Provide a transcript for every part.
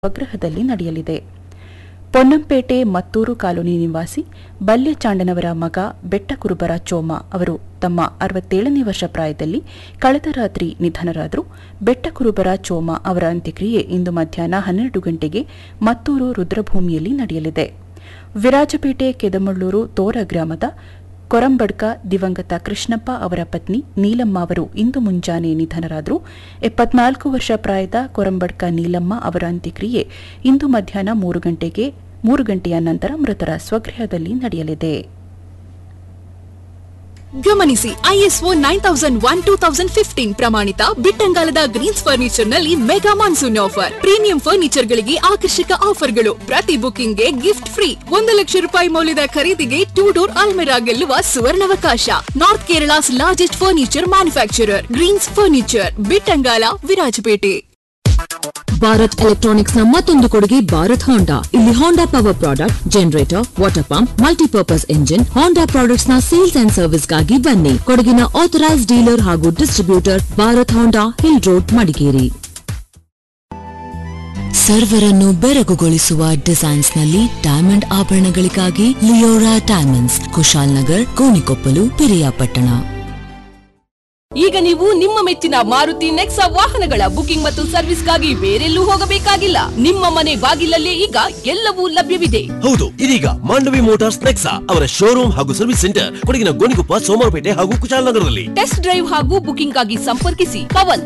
ಸ್ವಗೃಹದಲ್ಲಿ ನಡೆಯಲಿದೆ. ಪೊನ್ನಂಪೇಟೆ ಮತ್ತೂರು ಕಾಲೋನಿ ನಿವಾಸಿ ಬಲ್ಯಚಾಂಡನವರ ಮಗ ಬೆಟ್ಟಕುರುಬರ ಚೋಮ ಅವರು ತಮ್ಮ 67ನೇ ವರ್ಷ ಪ್ರಾಯದಲ್ಲಿ ಕಳೆದ ರಾತ್ರಿ ನಿಧನರಾದರು. ಬೆಟ್ಟಕುರುಬರ ಚೋಮ ಅವರ ಅಂತ್ಯಕ್ರಿಯೆ ಇಂದು ಮಧ್ಯಾಹ್ನ 12 ಗಂಟೆಗೆ ಮತ್ತೂರು ರುದ್ರಭೂಮಿಯಲ್ಲಿ ನಡೆಯಲಿದೆ. ವಿರಾಜಪೇಟೆ ಕೆದಮಳ್ಳೂರು ತೋರ ಗ್ರಾಮದ ಕೊರಂಬಡ್ಕ ದಿವಂಗತ ಕೃಷ್ಣಪ್ಪ ಅವರ ಪತ್ನಿ ನೀಲಮ್ಮ ಅವರು ಇಂದು ಮುಂಜಾನೆ ನಿಧನರಾದರು. 74 ವರ್ಷ ಪ್ರಾಯದ ಕೊರಂಬಡ್ಕ ನೀಲಮ್ಮ ಅವರ ಅಂತ್ಯಕ್ರಿಯೆ ಇಂದು ಮಧ್ಯಾಹ್ನ 3 ಗಂಟೆಯ ನಂತರ ಮೃತರ ಸ್ವಗೃಹದಲ್ಲಿ ನಡೆಯಲಿದೆ. ಗಮನಿಸಿ, ISO 9001:2015 ಪ್ರಮಾಣಿತ ಬಿಟ್ಟಂಗಾಲದ ಗ್ರೀನ್ಸ್ ಫರ್ನಿಚರ್ ನಲ್ಲಿ mega monsoon offer. Premium furniture ಗಳಿಗೆ ಆಕರ್ಷಕ ಆಫರ್ಗಳು. ಪ್ರತಿ ಬುಕಿಂಗ್ಗೆ ಗಿಫ್ಟ್ ಫ್ರೀ. 1 ಲಕ್ಷ ರೂಪಾಯಿ ಮೌಲ್ಯದ ಖರೀದಿಗೆ 2 ಡೋರ್ ಅಲ್ಮೆರಾ ಗೆಲ್ಲುವ ಸುವರ್ಣಾವಕಾಶ. North Kerala's largest furniture manufacturer Green's furniture, Bittangala, Virajpet. Bharat electronics ನ ಮತ್ತೊಂದು ಕೊಡುಗೆ ಭಾರತ್ ಹೋಂಡಾ. ಇಲ್ಲಿ ಹೋಂಡಾ power product, generator, water pump, multipurpose engine, ಹೋಂಡಾ ಪ್ರಾಡಕ್ಟ್ಸ್ ನ ಸೇಲ್ಸ್ ಅಂಡ್ ಸರ್ವಿಸ್ ಗಾಗಿ ಬನ್ನಿ. ಕೊಡಗಿನ ಆಥರೈಸ್ಡ್ ಡೀಲರ್ ಹಾಗೂ ಡಿಸ್ಟ್ರಿಬ್ಯೂಟರ್ ಭಾರತ್ ಹೋಂಡಾ, ಹಿಲ್ ರೋಡ್, ಮಡಿಕೇರಿ. ಸರ್ವರನ್ನು ಬೆರಗುಗೊಳಿಸುವ ಡಿಸೈನ್ಸ್ ನಲ್ಲಿ diamond ಆಭರಣಗಳಿಗಾಗಿ Leora diamonds, Kushal Nagar, Gonikoppal, Piriyapatna. ಈಗ ನೀವು ನಿಮ್ಮ ಮೆಚ್ಚಿನ ಮಾರುತಿ ನೆಕ್ಸಾ ವಾಹನಗಳ ಬುಕಿಂಗ್ ಮತ್ತು ಸರ್ವಿಸ್ಗಾಗಿ ಬೇರೆಲ್ಲೂ ಹೋಗಬೇಕಾಗಿಲ್ಲ. ನಿಮ್ಮ ಮನೆ ಬಾಗಿಲಲ್ಲೇ ಈಗ ಎಲ್ಲವೂ ಲಭ್ಯವಿದೆ. ಹೌದು, ಇದೀಗ ಮಾಂಡವಿ ಮೋಟಾರ್ಸ್ ನೆಕ್ಸಾ ಅವರ ಶೋರೂಮ್ ಹಾಗೂ ಸರ್ವಿಸ್ ಸೆಂಟರ್ ಕೊಡಗಿನ ಗೋಣಿಕೊಪ್ಪ, ಸೋಮವಾರಪೇಟೆ ಹಾಗೂ ಕುಶಾಲನಗರದಲ್ಲಿ. ಟೆಸ್ಟ್ ಡ್ರೈವ್ ಹಾಗೂ ಬುಕಿಂಗ್ ಗಾಗಿ ಸಂಪರ್ಕಿಸಿ ಪವನ್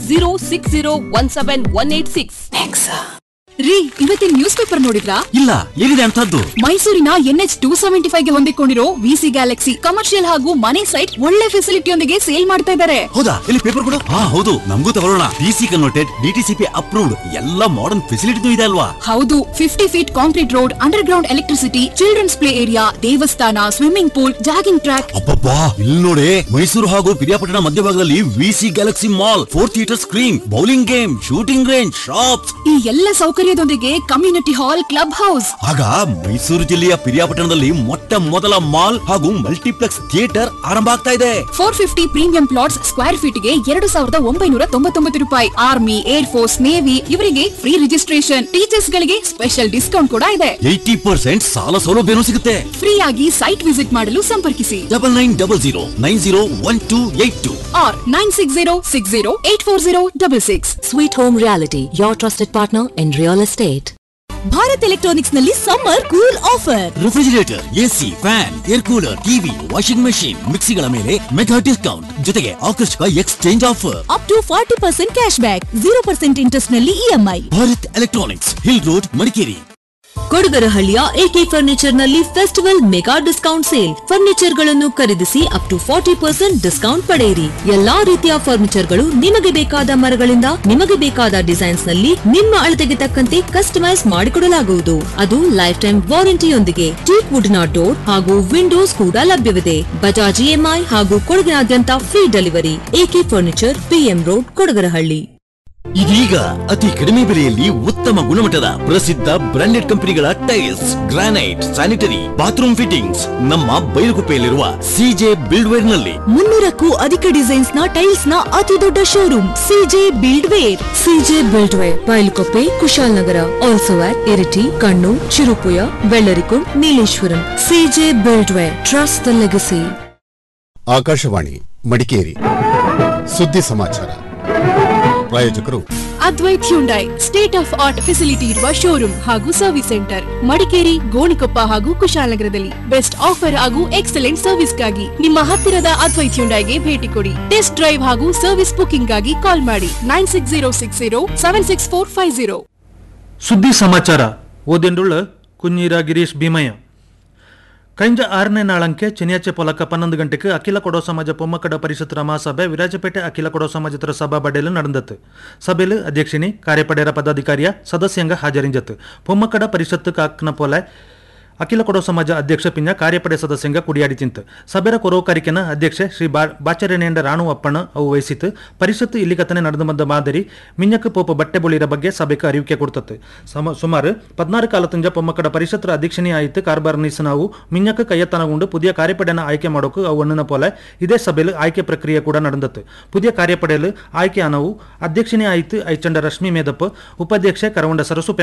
9606017186. ರೀ, ಇವತ್ತಿನ ನ್ಯೂಸ್ ಪೇಪರ್ ನೋಡಿದ್ರಾ? ಇಲ್ಲ, ಏನಿದೆ ಅಂತದ್ದು? ಮೈಸೂರಿನ NH 275 ಗೆ ಹೊಂದಿಕೊಂಡಿರೋ ವಿಸಿ ಗ್ಯಾಲಕ್ಸಿ ಕಮರ್ಷಿಯಲ್ ಹಾಗೂ ಮನೆ ಸೈಟ್ ಒಳ್ಳೆ ಫೆಸಿಲಿಟಿಯೊಂದಿಗೆ ಸೇಲ್ ಮಾಡ್ತಾ ಇದ್ದಾರೆ. ಹೌದಾ? ಇಲ್ಲಿ ಪೇಪರ್ ಕೊಡು. ಹೌದು, ನಮಗೂ ತಗೊಳ್ಳೋಣ. DC ಕನ್ವರ್ಟೆಡ್, DTCP ಅಪ್ರೂವ್ಡ್, ಎಲ್ಲ ಮಾಡರ್ನ್ ಫೆಸಿಲಿಟಿ ಇದೆ ಅಲ್ವಾ? ಹೌದು, 50 feet concrete road, under ground electricity, children's play area, ದೇವಸ್ಥಾನ, ಸ್ವಿಮ್ಮಿಂಗ್ ಪೂಲ್, ಜಾಗಿಂಗ್ ಟ್ರ್ಯಾಕ್. ಅಬ್ಬಬ್ಬಾ, ಇಲ್ಲಿ ನೋಡಿ, ಮೈಸೂರು ಹಾಗೂ ಪಿರಿಯಾಪಟ್ಟಣ ಮಧ್ಯಭಾಗದಲ್ಲಿ VC Galaxy mall, 4 theatre screen, bowling game, shooting range, shops, ಈ ಎಲ್ಲ ಸೌಕರ್ಯದೊಂದಿಗೆ ಕಮ್ಯುನಿಟಿ ಹಾಲ್, ಕ್ಲಬ್ ಹೌಸ್. ಆಗ ಮೈಸೂರು ಜಿಲ್ಲೆಯ ಪಿರಿಯಾಪಟ್ಟಣದಲ್ಲಿ ಮೊಟ್ಟ ಮೊದಲ ಮಾಲ್ ಹಾಗೂ ಮಲ್ಟಿಪ್ಲೆಕ್ಸ್ ಥಿಯೇಟರ್ ಆರಂಭ ಆಗ್ತಾ ಇದೆ. 450 ಪ್ರೀಮಿಯಂ ಪ್ಲಾಟ್ಸ್ ಸ್ಕ್ವೇರ್ ಫೀಟ್ ಗೆ 2999 ರೂಪಾಯಿ. ಆರ್ಮಿ, ಏರ್ ಫೋರ್ಸ್, ನೇವಿ ಇವರಿಗೆ ಫ್ರೀ ರಿಜಿಸ್ಟ್ರೇಷನ್. ಟೀಚರ್ಸ್ ಗಳಿಗೆ ಸ್ಪೆಷಲ್ ಡಿಸ್ಕೌಂಟ್ ಕೂಡ ಇದೆ. 80% ಸಾಲ ಸೌಲಭ್ಯನೂ ಸಿಗುತ್ತೆ. ಫ್ರೀ ಆಗಿ ಸೈಟ್ ವಿಸಿಟ್ ಮಾಡಲು ಸಂಪರ್ಕಿಸಿ 9900901282 or 9606084066. Sweet Home Reality, your trusted partner in real estate. Bharat electronics ನಲ್ಲಿ summer cool offer. Refrigerator, AC, fan, air cooler, TV, washing machine, ಮಿಕ್ಸಿಗಳ ಮೇಲೆ ಮೆಗಾ ಡಿಸ್ಕೌಂಟ್ ಜೊತೆಗೆ ಆಕರ್ಷಕ exchange offer. Up to 40% cash back, 0% interest ನಲ್ಲಿ EMI. Bharat electronics, hill road, Madikeri. ಕೊಡಗರಹಳ್ಳಿಯ AK furniture ನಲ್ಲಿ festival mega discount sale. Furniture ಗಳನ್ನು ಖರೀದಿಸಿ up to 40% discount ಪಡೆಯಿರಿ. ಎಲ್ಲಾ ರೀತಿಯ ಫರ್ನಿಚರ್ ಗಳು ನಿಮಗೆ ಬೇಕಾದ ಮರಗಳಿಂದ ನಿಮಗೆ ಬೇಕಾದ ಡಿಸೈನ್ಸ್ ನಲ್ಲಿ ನಿಮ್ಮ ಅಳತೆಗೆ ತಕ್ಕಂತೆ ಕಸ್ಟಮೈಸ್ ಮಾಡಿಕೊಡಲಾಗುವುದು. ಅದು ಲೈಫ್ ಟೈಮ್ ವಾರಂಟಿಯೊಂದಿಗೆ. ಟೀಕ್ ವುಡ್ ನ ಡೋರ್ ಹಾಗೂ ವಿಂಡೋಸ್ ಕೂಡ ಲಭ್ಯವಿದೆ. ಬಜಾಜ್ EMI ಹಾಗೂ ಕೊಡಗಿನಾದ್ಯಂತ free delivery. AK furniture, PM road, Kodagarahalli. ಇದೀಗ ಅತಿ ಕಡಿಮೆ ಬೆಲೆಯಲ್ಲಿ ಉತ್ತಮ ಗುಣಮಟ್ಟದ ಪ್ರಸಿದ್ಧ ಬ್ರಾಂಡೆಡ್ ಕಂಪನಿಗಳ tiles, granite, sanitary, bathroom fittings ನಮ್ಮ ಬೈಲುಗುಪ್ಪೆಯಲ್ಲಿರುವ CJ ಬಿಲ್ಡ್ವೇರ್ ನಲ್ಲಿ. 300ಕ್ಕೂ ಅಧಿಕ ಡಿಸೈನ್ಸ್ ನ ಟೈಲ್ಸ್ ನ ಅತಿ ದೊಡ್ಡ showroom CJ ಬಿಲ್ಡ್ವೇರ್. CJ ಬಿಲ್ಡ್ವೇರ್, Bylakuppe, Kushalnagar. Also at Iritty, Kannur, Cherupuzha, Vellarikundu, Nileshwaram. CJ ಬಿಲ್ಡ್ವೇರ್, trust the legacy. Akashvani Madikeri ಸುದ್ದಿ ಸಮಾಚಾರ. ಪ್ರಾಯೋಜಕರು Advait Hyundai, state of art facility ಇರುವ ಶೋರೂಮ್ ಹಾಗೂ ಸರ್ವಿಸ್ ಸೆಂಟರ್, ಮಡಿಕೇರಿ, ಗೋಣಿಕೊಪ್ಪ ಹಾಗೂ ಕುಶಾಲನಗರದಲ್ಲಿ. ಬೆಸ್ಟ್ ಆಫರ್ ಹಾಗೂ ಎಕ್ಸಲೆಂಟ್ ಸರ್ವಿಸ್ಗಾಗಿ ನಿಮ್ಮ ಹತ್ತಿರದ ಅದ್ವೈತ್ ಹ್ಯುಂಡೈಗೆ ಭೇಟಿ ಕೊಡಿ. ಟೆಸ್ಟ್ ಡ್ರೈವ್ ಹಾಗೂ ಸರ್ವಿಸ್ ಬುಕಿಂಗ್ ಗಾಗಿ ಕಾಲ್ ಮಾಡಿ 9606076450. ಸುದ್ದಿ ಸಮಾಚಾರ ಓದೆಂಡುಳ್ಳ ಕುഞ്ഞീರ ಗಿರೀಶ್ ಭೀಮಯ್ಯ. ಕೈಂಜ 6ನೇ ನಾಳಂಕೆ ಚೆನ್ಯಾಚೆ ಪೊಲಕ 11 ಗಂಟೆಗೆ ಅಖಿಲ ಕೊಡೋ ಸಮಾಜ ಪೊಮ್ಮಕ್ಕಡ ಪರಿಷತ್ತರ ಮಹಾಸಭೆ ವಿರಾಜಪೇಟೆ ಅಖಿಲ ಕೊಡೋ ಸಮಾಜತರ ಸಭಾ ಬಡ್ಡೆಲು ನಡೆದತ್ತು. ಸಭೆಲು ಅಧ್ಯಕ್ಷಿನಿ ಕಾರ್ಯಪಡೆಯ ಪದಾಧಿಕಾರಿಯ ಸದಸ್ಯಂಗ ಹಾಜರಿಂಜತ್ತು. ಪೊಮ್ಮಕ್ಕಡ ಪರಿಷತ್ತು ಕಾಕ್ನ ಪೊಲೆ ಅಖಿಲ ಕೊಡೋ ಸಮಾಜ ಅಧ್ಯಕ್ಷ ಪಿಂಜ ಕಾರ್ಯಪಡೆ ಸದಸ್ಯಂಗ ಕುಡಿಯಾಡಿ ತಿಂತು. ಸಭೆರ ಕೊರೋಕಾರಿಕೆನ ಅಧ್ಯಕ್ಷೆ ಶ್ರೀ ಬಾಚರೆನೇಂಡ ರಾಣು ಅಪ್ಪಣ್ಣ ಅವು ವಹಿಸಿತ್ತು. ಪರಿಷತ್ತು ಇಲ್ಲಿಗತನೆ ನಡೆದು ಬಂದ ಮಾದರಿ ಮಿಂಜಕ್ಕೆ ಪೋಪ ಬಟ್ಟೆ ಬೊಳಿರ ಬಗ್ಗೆ ಸಭೆಗೆ ಅರಿವಿಕೆ ಕೊಡ್ತತ್ತು. ಸುಮಾರು 14 ಕಾಲ ತುಂಜ ಪೊಮ್ಮಕ್ಕಡ ಪರಿಷತ್ತರ ಅಧ್ಯಕ್ಷನೇ ಆಯಿತು ಕಾರ್ಬಾರ್ ನೀಸು ನಾವು ಮಿಂಜಕ್ಕೆ ಕೈಯತ್ತನಗೊಂಡು ಪುದಿಯ ಕಾರ್ಯಪಡೆನ ಆಯ್ಕೆ ಮಾಡೋಕು ಅವು ಅಣ್ಣನ ಪೋಲೆ ಇದೇ ಸಭೆಲು ಆಯ್ಕೆ ಪ್ರಕ್ರಿಯೆ ಕೂಡ ನಡೆದತ್ತು. ಪುದಿಯ ಕಾರ್ಯಪಡೆಯಲು ಆಯ್ಕೆ ಅನವು ಅಧ್ಯಕ್ಷನೇ ಆಯಿತು ಐಚಂಡ ರಶ್ಮಿ ಮೇದಪ್ಪ, ಉಪಾಧ್ಯಕ್ಷೆ ಕರವಂಡ ಸರಸು